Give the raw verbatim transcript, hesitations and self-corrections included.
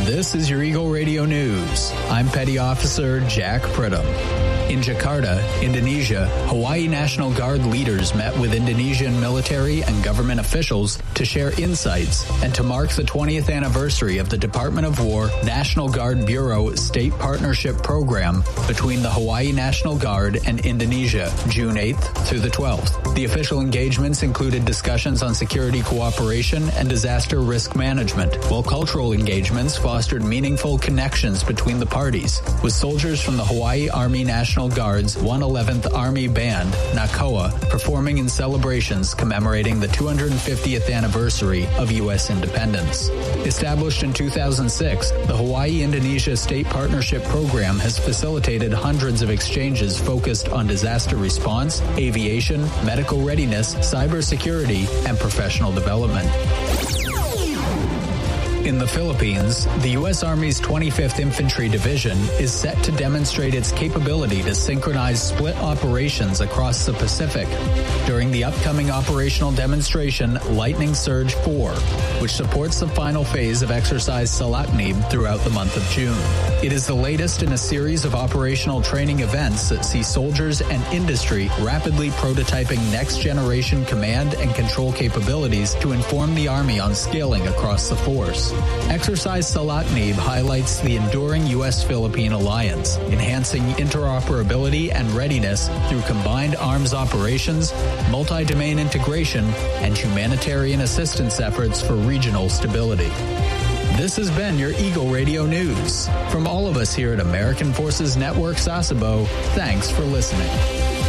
This is your Eagle Radio News. I'm Petty Officer Jack Pridham. In Jakarta, Indonesia, Hawaii National Guard leaders met with Indonesian military and government officials to share insights and to mark the twentieth anniversary of the Department of War National Guard Bureau State Partnership Program between the Hawaii National Guard and Indonesia, June eighth through the twelfth. The official engagements included discussions on security cooperation and disaster risk management, while cultural engagements fostered meaningful connections between the parties, with soldiers from the Hawaii Army National Guard's one eleventh Army Band, NACOA, performing in celebrations commemorating the two hundred fiftieth anniversary of U S independence. Established in two thousand six, the Hawaii-Indonesia State Partnership Program has facilitated hundreds of exchanges focused on disaster response, aviation, medical readiness, cybersecurity, and professional development. In the Philippines, the U S Army's twenty-fifth Infantry Division is set to demonstrate its capability to synchronize split operations across the Pacific during the upcoming operational demonstration Lightning Surge four, which supports the final phase of Exercise Salaknib throughout the month of June. It is the latest in a series of operational training events that see soldiers and industry rapidly prototyping next-generation command and control capabilities to inform the Army on scaling across the force. Exercise Salaknib highlights the enduring U S-Philippine alliance, enhancing interoperability and readiness through combined arms operations, multi-domain integration, and humanitarian assistance efforts for regional stability. This has been your Eagle Radio News. From all of us here at American Forces Network Sasebo, thanks for listening.